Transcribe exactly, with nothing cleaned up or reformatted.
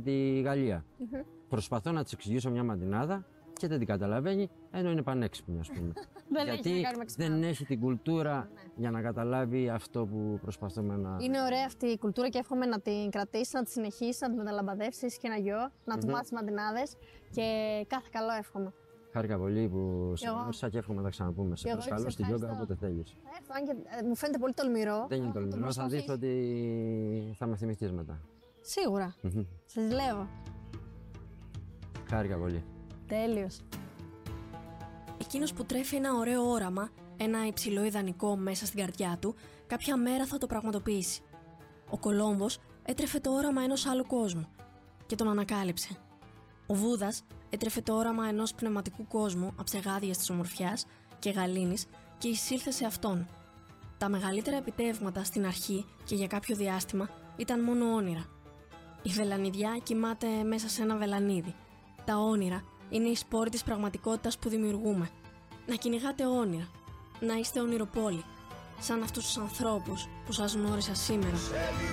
τη Γαλλία. Mm-hmm. Προσπαθώ να της εξηγήσω μια μαντινάδα και δεν την καταλαβαίνει, ενώ είναι πανέξυπνη, ας πούμε. δεν Γιατί έχει να κάνει με δεν έχει την κουλτούρα ναι. για να καταλάβει αυτό που προσπαθούμε να. Είναι ωραία αυτή η κουλτούρα και εύχομαι να την κρατήσεις, να τη συνεχίσεις, να την μεταλαμπαδεύσεις και ένα γιο, να του μάθεις mm-hmm. μαντινάδες και κάθε καλό εύχομαι. Χάρηκα πολύ που σε γνώρισα και εύχομαι να τα ξαναπούμε. Σε προσκαλώ στη γιόγκα όποτε θέλεις. Θα έρθω, αν και μου φαίνεται πολύ τολμηρό. Δεν είναι τολμηρό, θα δεις ότι θα με θυμηθείς μετά. Σίγουρα. Mm-hmm. Σε ζηλεύω. Χάρηκα πολύ. Τέλειος. Εκείνος που τρέφει ένα ωραίο όραμα, ένα υψηλό ιδανικό μέσα στην καρδιά του, κάποια μέρα θα το πραγματοποιήσει. Ο Κολόμβος έτρεφε το όραμα ενός άλλου κόσμου και τον ανακάλυψε. Ο Βούδας έτρεφε το όραμα ενός πνευματικού κόσμου αψεγάδιας της ομορφιάς και γαλήνης και εισήλθε σε αυτόν. Τα μεγαλύτερα επιτεύγματα στην αρχή και για κάποιο διάστημα ήταν μόνο όνειρα. Η βελανιδιά κοιμάται μέσα σε ένα βελανίδι. Τα όνειρα είναι οι σπόροι της πραγματικότητας που δημιουργούμε. Να κυνηγάτε όνειρα. Να είστε ονειροπόλοι. Σαν αυτούς τους ανθρώπους που σας γνώρισα σήμερα.